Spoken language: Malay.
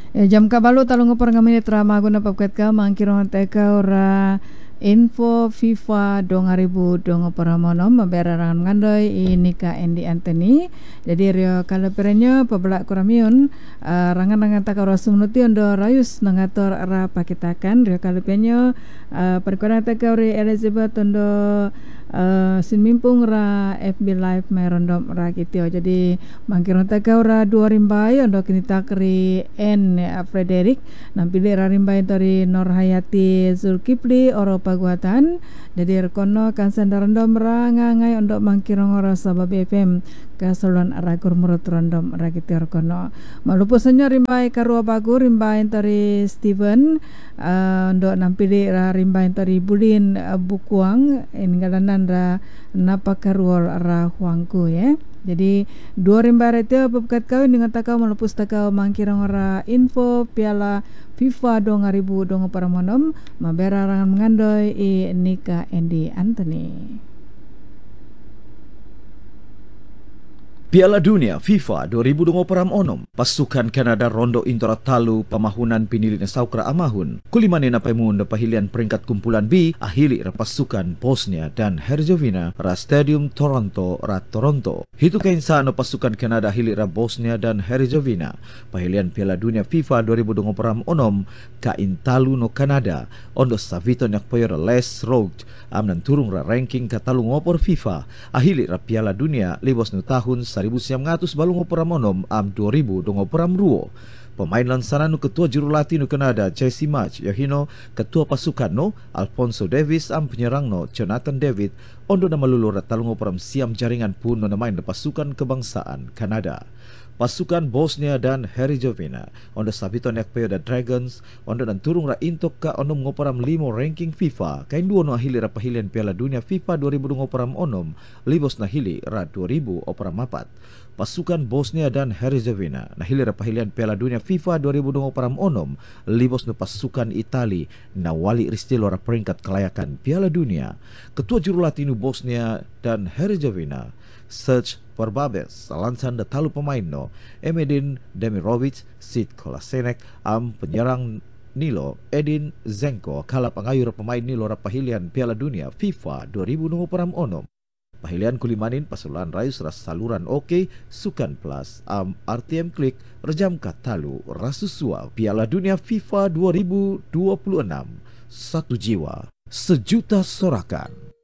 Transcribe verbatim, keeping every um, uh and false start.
E jam kabalu talung ngopor ngaminit rama guna papket ka mangkirong teka ora info FIFA dua ribu dua puluh monom memberarangan mengandoi ini ka Andy Anthony. Jadi rio kalau perenyo pebelak kuramiun uh, rangan-rangan taka rasum nuti ondo rayus nangator ara pakitakan rio kalau penyo uh, perkurang taka ori Elizabeth ondo Uh, sin mimpung ra F B Live merondom ra kitio. Jadi mangkirong taka ora dua rimbai ondo kini takri N uh, Frederick nampili ra rimbai tori Nur Hayati Zulkifli oro paguatan. Jadi rekono kan sandarondom ra ngangai ondo mangkirong ora sabab F M kasaluan ara kurmurut rondom ra kitio rekono. Malupu senyo rimbai karua bagu rimbai tori Steven uh, ondo nampili ra rimbai tori Bulin uh, Bukuang ingalanan ra napakaruol ra huangku ya. Jadi dua rimbar itu pepekat kawin dengan takau melepus takau mangkirang ora info piala FIFA dua ribu dua puluh monom maberarangan mengandoi i Nika Andy Anthony. Piala Dunia FIFA dua ribu dua puluh onom pasukan Kanada rondo intora talu pamahunan pinilin saukra amahun kulimane na paimun da pahilian peringkat kumpulan B ahili ra pasukan Bosnia dan Herzegovina ra Stadium Toronto ra Toronto. Hitu kain sa no pasukan Kanada ahili ra Bosnia dan Herzegovina pahilian Piala Dunia FIFA dua ribu dua puluh onom kain talu no Kanada ondo savito nyak poyor Les Rogue amnan turung ra ranking katalu ngopor FIFA ahili ra Piala Dunia libos no tahun seribu sembilan ratus balung operam am dua ribu dua puluh dua. Pemain lansana nu ketua jurulatih nu Kanada Jesse March yahino ketua pasukan no Alphonso Davies am penyerang no Jonathan David ondo nama lulur talung operam siam jaringan pun no main de pasukan kebangsaan Kanada. Pasukan Bosnia dan Herzegovina ondo sabito nek peo da Dragons ondo dan turung ra intok ka ondo ngoparam limo ranking FIFA kain dua no ahili ra pahilian Piala Dunia FIFA dua ribu dua puluh onom libos na hili ra dua ribu empat. Pasukan Bosnia dan Herzegovina na hili ra pahilian Piala Dunia FIFA dua ribu dua puluh onom libos na pasukan Itali na wali ristilo ra peringkat kelayakan Piala Dunia. Ketua jurulatih nu Bosnia dan Herzegovina Serge Verbabes lansan da talu pemain no Emedin Demirovic, Sid Kolasenek am penyerang Nilo Edin Zenko kala pangayur pemain Nilo ra pahilian Piala Dunia FIFA dua ribu dua puluh onom. Pahilian kulimanin pasulan rayus ras saluran oke sukan plus am R T M klik rejam katalu rasusua Piala Dunia FIFA dua ribu dua puluh enam satu jiwa sejuta sorakan.